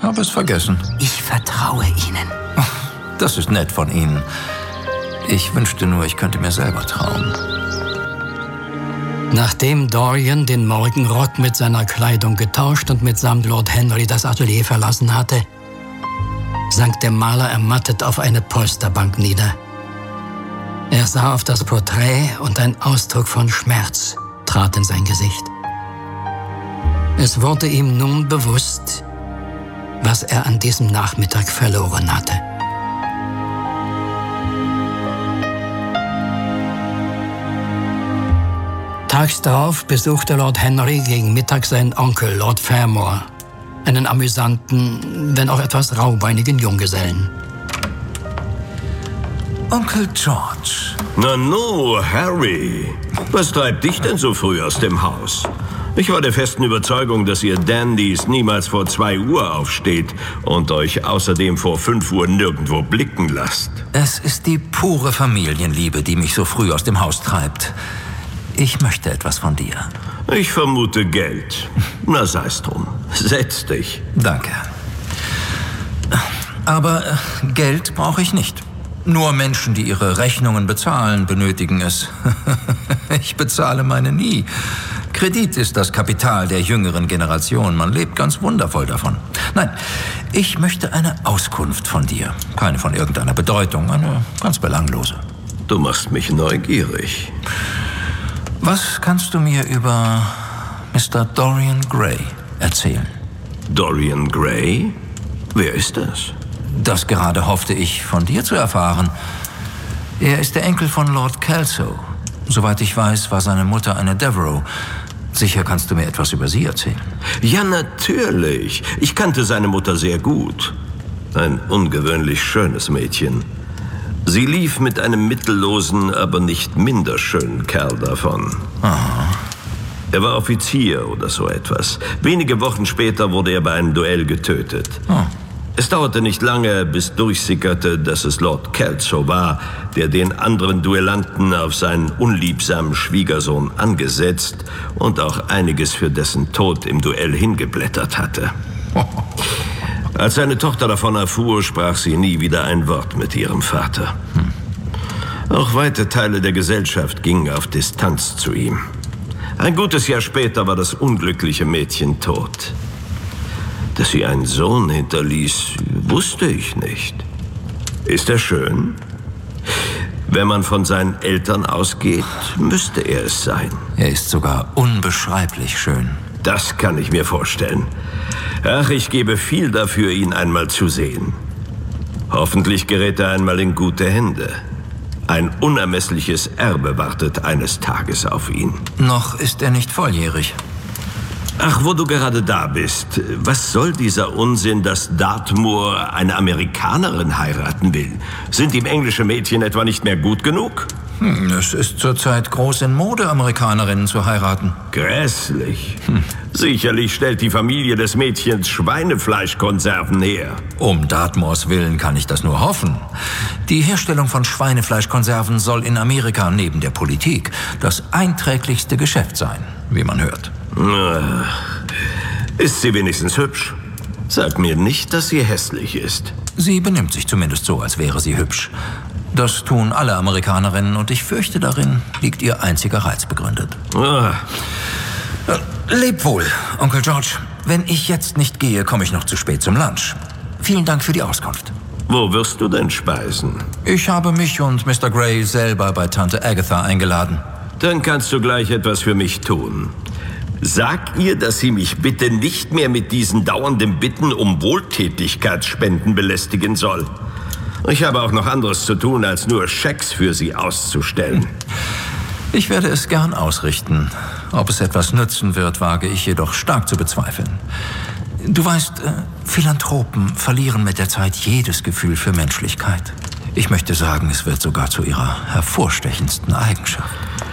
habe es vergessen. Ich vertraue Ihnen. Das ist nett von Ihnen. Ich wünschte nur, ich könnte mir selber trauen. Nachdem Dorian den Morgenrock mit seiner Kleidung getauscht und mitsamt Lord Henry das Atelier verlassen hatte, sank der Maler ermattet auf eine Polsterbank nieder. Er sah auf das Porträt und ein Ausdruck von Schmerz trat in sein Gesicht. Es wurde ihm nun bewusst, was er an diesem Nachmittag verloren hatte. Tags darauf besuchte Lord Henry gegen Mittag seinen Onkel, Lord Fermor, einen amüsanten, wenn auch etwas raubeinigen Junggesellen. Onkel George. Nanu, Harry. Was treibt dich denn so früh aus dem Haus? Ich war der festen Überzeugung, dass ihr Dandys niemals vor 2 Uhr aufsteht und euch außerdem vor 5 Uhr nirgendwo blicken lasst. Es ist die pure Familienliebe, die mich so früh aus dem Haus treibt. Ich möchte etwas von dir. Ich vermute Geld. Na, sei's drum. Setz dich. Danke. Aber Geld brauche ich nicht. Nur Menschen, die ihre Rechnungen bezahlen, benötigen es. Ich bezahle meine nie. Kredit ist das Kapital der jüngeren Generation. Man lebt ganz wundervoll davon. Nein, ich möchte eine Auskunft von dir. Keine von irgendeiner Bedeutung, eine ganz belanglose. Du machst mich neugierig. Was kannst du mir über Mr. Dorian Gray erzählen? Dorian Gray? Wer ist das? Das gerade hoffte ich von dir zu erfahren. Er ist der Enkel von Lord Kelso. Soweit ich weiß, war seine Mutter eine Devereux. Sicher kannst du mir etwas über sie erzählen. Ja, natürlich. Ich kannte seine Mutter sehr gut. Ein ungewöhnlich schönes Mädchen. Sie lief mit einem mittellosen, aber nicht minder schönen Kerl davon. Aha. Er war Offizier oder so etwas. Wenige Wochen später wurde er bei einem Duell getötet. Oh. Es dauerte nicht lange, bis durchsickerte, dass es Lord Kelso war, der den anderen Duellanten auf seinen unliebsamen Schwiegersohn angesetzt und auch einiges für dessen Tod im Duell hingeblättert hatte. Als seine Tochter davon erfuhr, sprach sie nie wieder ein Wort mit ihrem Vater. Auch weite Teile der Gesellschaft gingen auf Distanz zu ihm. Ein gutes Jahr später war das unglückliche Mädchen tot. Dass sie einen Sohn hinterließ, wusste ich nicht. Ist er schön? Wenn man von seinen Eltern ausgeht, müsste er es sein. Er ist sogar unbeschreiblich schön. Das kann ich mir vorstellen. Ach, ich gebe viel dafür, ihn einmal zu sehen. Hoffentlich gerät er einmal in gute Hände. Ein unermessliches Erbe wartet eines Tages auf ihn. Noch ist er nicht volljährig. Ach, wo du gerade da bist. Was soll dieser Unsinn, dass Dartmoor eine Amerikanerin heiraten will? Sind ihm englische Mädchen etwa nicht mehr gut genug? Es ist zurzeit groß in Mode, Amerikanerinnen zu heiraten. Grässlich. Sicherlich stellt die Familie des Mädchens Schweinefleischkonserven her. Um Dartmoors Willen kann ich das nur hoffen. Die Herstellung von Schweinefleischkonserven soll in Amerika neben der Politik das einträglichste Geschäft sein, wie man hört. Ist sie wenigstens hübsch? Sag mir nicht, dass sie hässlich ist. Sie benimmt sich zumindest so, als wäre sie hübsch. Das tun alle Amerikanerinnen und ich fürchte, darin liegt ihr einziger Reiz begründet. Leb wohl, Onkel George. Wenn ich jetzt nicht gehe, komme ich noch zu spät zum Lunch. Vielen Dank für die Auskunft. Wo wirst du denn speisen? Ich habe mich und Mr. Gray selber bei Tante Agatha eingeladen. Dann kannst du gleich etwas für mich tun. Sag ihr, dass sie mich bitte nicht mehr mit diesen dauernden Bitten um Wohltätigkeitsspenden belästigen soll. Ich habe auch noch anderes zu tun, als nur Schecks für sie auszustellen. Ich werde es gern ausrichten. Ob es etwas nützen wird, wage ich jedoch stark zu bezweifeln. Du weißt, Philanthropen verlieren mit der Zeit jedes Gefühl für Menschlichkeit. Ich möchte sagen, es wird sogar zu ihrer hervorstechendsten Eigenschaft.